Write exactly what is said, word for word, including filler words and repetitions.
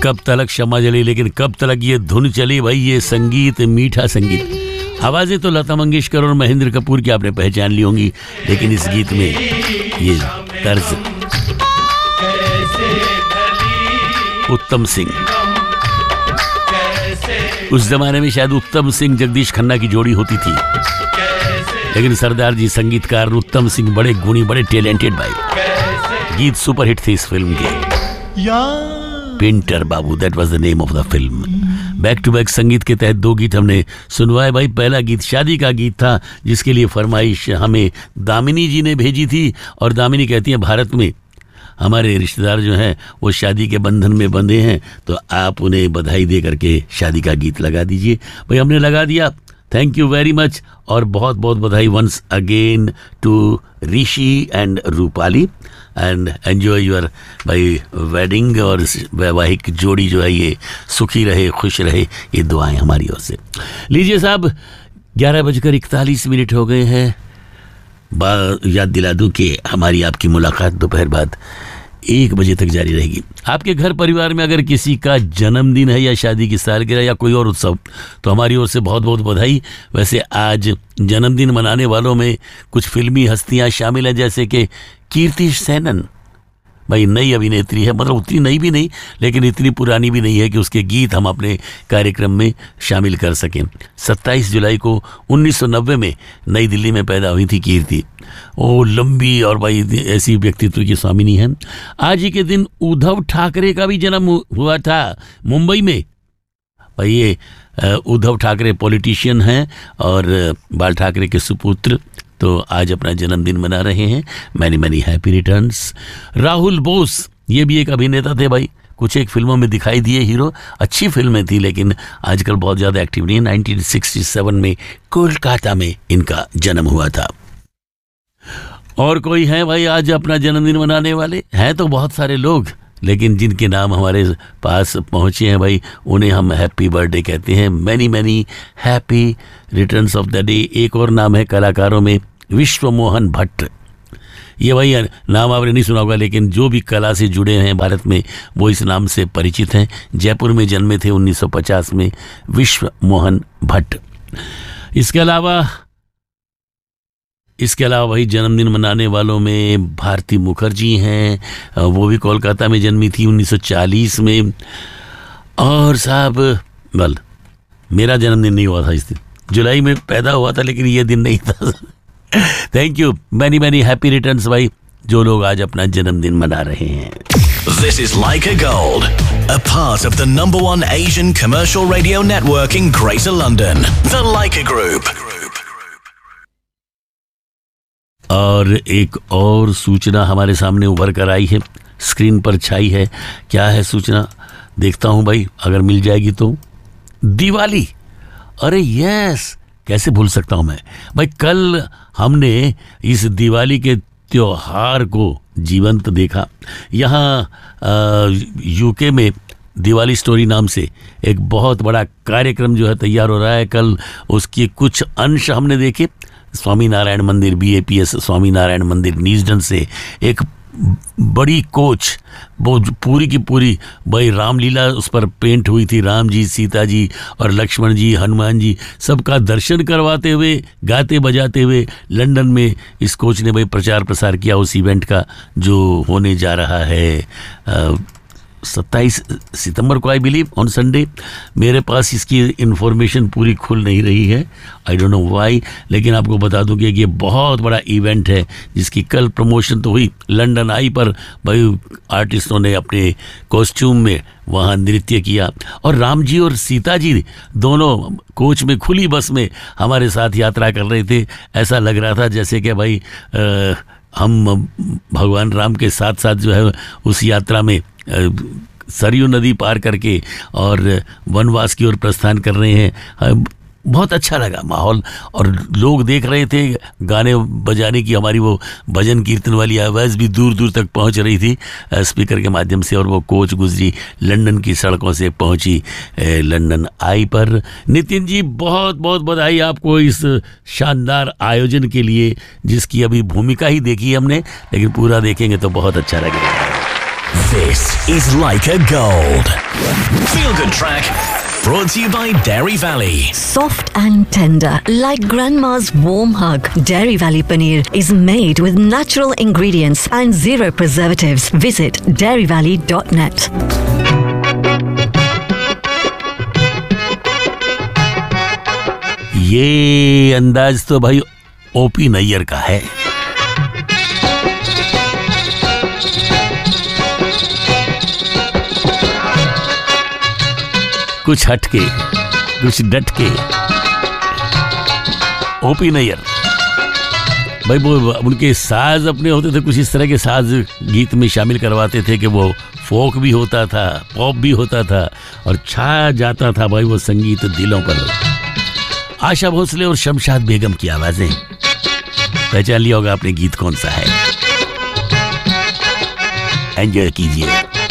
कब तलक शम्मा जली, लेकिन कब तलक ये धुन चली भाई, ये संगीत, मीठा संगीत। आवाजें तो लता मंगेशकर और महेंद्र कपूर की आपने पहचान ली होंगी, लेकिन इस गीत में ये तर्ज उत्तम सिंह। उस जमाने में शायद उत्तम सिंह जगदीश खन्ना की जोड़ी होती थी, लेकिन सरदार जी संगीतकार उत्तम सिंह बड़े गुणी, बड़े टैलेंटेड भाई। गीत सुपरहिट थे इस फिल्म के। Painter Babu, that was the name of the film. Back to back संगीत के तहत दो गीत हमने सुनवाए भाई। पहला गीत शादी का गीत था, जिसके लिए फरमाइश हमें दामिनी जी ने भेजी थी, और दामिनी कहती हैं भारत में हमारे रिश्तेदार जो हैं वो शादी के बंधन में बंधे हैं, तो आप उन्हें बधाई दे करके शादी का गीत लगा दीजिए। भाई हमने लगा दिया, थैंक यू वेरी मच, और बहुत बहुत बधाई once again to Rishi and Rupali, and enjoy your भाई वेडिंग, और वैवाहिक जोड़ी जो है ये सुखी रहे, खुश रहे, ये दुआएं हमारी ओर से। लीजिए साहब, ग्यारह बजकर इकतालीस मिनट हो गए हैं। याद दिला दूं कि हमारी आपकी मुलाकात दोपहर बाद एक बजे तक जारी रहेगी। आपके घर परिवार में अगर किसी का जन्मदिन है या शादी की सालगिरह या कोई और उत्सव, तो हमारी ओर से बहुत बहुत बधाई। वैसे आज जन्मदिन मनाने वालों में कुछ फिल्मी हस्तियां शामिल हैं, जैसे कि कीर्ति सेनन, भाई नई अभिनेत्री है, मतलब उतनी नई भी नहीं लेकिन इतनी पुरानी भी नहीं है कि उसके गीत हम अपने कार्यक्रम में शामिल कर सकें। सत्ताईस जुलाई को उन्नीस सौ नब्बे में नई दिल्ली में पैदा हुई थी कीर्ति। वो लंबी और भाई ऐसी व्यक्तित्व की स्वामिनी है। आज ही के दिन उद्धव ठाकरे का भी जन्म हुआ था मुंबई में। भाई ये उद्धव ठाकरे पॉलिटिशियन हैं और बाल ठाकरे के सुपुत्र, तो आज अपना जन्मदिन मना रहे हैं। Many many happy returns. Rahul Bose, ये भी एक अभिनेता थे भाई, कुछ एक फिल्मों में दिखाई दिए हीरो, अच्छी फिल्में थी लेकिन आजकल बहुत ज़्यादा एक्टिव नहीं है। नाइनटीन सिक्सटी सेवन में कोलकाता में इनका जन्म हुआ था। और कोई है भाई आज अपना जन्मदिन मनाने वाले? हैं तो बहुत सारे लोग, लेकिन जिनके नाम हमारे पास पहुँचे हैं भाई, उन्हें हम हैप्पी बर्थडे कहते हैं। Many many happy returns of the day. एक और नाम है कलाकारों में, विश्व मोहन भट्ट। ये भाई नाम आपने नहीं सुना होगा, लेकिन जो भी कला से जुड़े हैं भारत में वो इस नाम से परिचित हैं। जयपुर में जन्मे थे उन्नीस सौ पचास में विश्व मोहन भट्ट। इसके अलावा इसके अलावा भाई जन्मदिन मनाने वालों में भारती मुखर्जी हैं, वो भी कोलकाता में जन्मी थी उन्नीस सौ चालीस में। और साहब बल मेरा जन्मदिन नहीं हुआ था इस दिन, जुलाई में पैदा हुआ था लेकिन ये दिन नहीं था। Thank you, many many happy returns भाई, जो लोग आज अपना जन्मदिन मना रहे हैं। This is Leica Gold, a part of the number one Asian commercial radio network in Greater London, the Leica Group. और एक और सूचना हमारे सामने उभर कर आई है, स्क्रीन पर छाई है। क्या है सूचना? देखता हूं भाई, अगर मिल जाएगी तो। दिवाली, अरे यस, कैसे भूल सकता हूं मैं भाई। कल हमने इस दिवाली के त्योहार को जीवंत देखा। यहाँ यूके में दिवाली स्टोरी नाम से एक बहुत बड़ा कार्यक्रम जो है तैयार हो रहा है। कल उसके कुछ अंश हमने देखे। स्वामी नारायण मंदिर, B A P S Swami Narayan मंदिर न्यूजन से एक बड़ी कोच, वो पूरी की पूरी भाई रामलीला उस पर पेंट हुई थी। राम जी, सीता जी और लक्ष्मण जी, हनुमान जी, सबका दर्शन करवाते हुए, गाते बजाते हुए लंदन में इस कोच ने भाई प्रचार प्रसार किया उस इवेंट का, जो होने जा रहा है आ, सत्ताईस सितंबर को, आई बिलीव ऑन संडे। मेरे पास इसकी इन्फॉर्मेशन पूरी खुल नहीं रही है, आई डोंट नो व्हाई, लेकिन आपको बता दूं कि ये बहुत बड़ा इवेंट है जिसकी कल प्रमोशन तो हुई लंदन आई पर भाई आर्टिस्टों ने अपने कॉस्ट्यूम में वहाँ नृत्य किया। और राम जी और सीता जी दोनों कोच में खुली बस में हमारे साथ यात्रा कर रहे थे। ऐसा लग रहा था जैसे कि भाई आ, हम भगवान राम के साथ साथ जो है उस यात्रा में सरयू नदी पार करके और वनवास की ओर प्रस्थान कर रहे हैं। बहुत अच्छा लगा माहौल, और लोग देख रहे थे गाने बजाने की, हमारी वो भजन कीर्तन वाली आवाज़ भी दूर दूर तक पहुंच रही थी स्पीकर के माध्यम से। और वो कोच गुजरी लंदन की सड़कों से, पहुंची लंदन आई पर। नितिन जी, बहुत बहुत बधाई आपको इस शानदार आयोजन के लिए, जिसकी अभी भूमिका ही देखी हमने, लेकिन पूरा देखेंगे तो बहुत अच्छा लगेगा। This is Leica Gold. Feel good track. Brought to you by Dairy Valley. Soft and tender, like grandma's warm hug. Dairy Valley paneer is made with natural ingredients and zero preservatives. Visit dairy valley dot net. ये अंदाज तो भाई OP Nayyar का है। कुछ हटके, कुछ डटके। OP Nayyar भाई, वो उनके साज अपने होते थे, कुछ इस तरह के साज गीत में शामिल करवाते थे कि वो फोक भी होता था, पॉप भी होता था और छा जाता था भाई वो संगीत दिलों पर। आशा भोसले और शमशाद बेगम की आवाजें। पहचान लिया होगा आपने गीत कौन सा है। एंजॉय कीजिए।